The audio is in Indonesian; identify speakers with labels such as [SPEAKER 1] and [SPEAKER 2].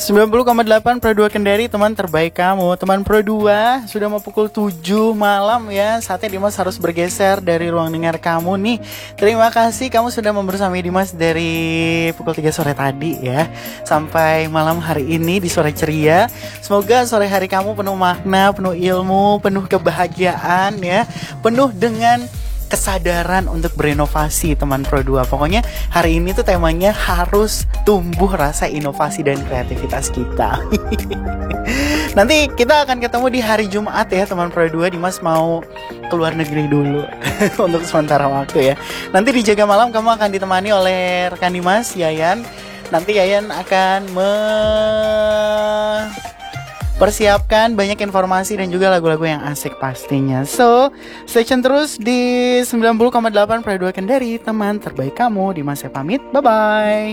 [SPEAKER 1] 90,8 Pro 2 Kendari, teman terbaik kamu. Teman Pro 2, sudah mau pukul 7 malam ya. Saatnya Dimas harus bergeser dari ruang dengar kamu nih. Terima kasih kamu sudah membersamai Dimas dari pukul 3 sore tadi ya, sampai malam hari ini di Sore Ceria. Semoga sore hari kamu penuh makna, penuh ilmu, penuh kebahagiaan ya, penuh dengan kesadaran untuk berinovasi, teman Pro 2. Pokoknya hari ini tuh temanya harus tumbuh rasa inovasi dan kreativitas kita. Nanti kita akan ketemu di hari Jumat ya, teman Pro 2. Dimas mau keluar negeri dulu untuk sementara waktu ya. Nanti di Jaga Malam kamu akan ditemani oleh rekan Dimas, Yayan. Nanti Yayan akan persiapkan banyak informasi dan juga lagu-lagu yang asik pastinya. So, stay tune terus di 90,8 Pro 2 Kendari, teman terbaik kamu. Dimas saya pamit, bye-bye.